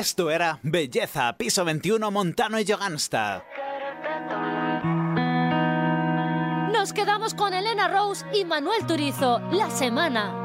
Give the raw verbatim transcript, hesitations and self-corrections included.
Esto era Belleza, Piso veintiuno, Montano y Yogansta. Nos quedamos con Elena Rose y Manuel Turizo, La Semana.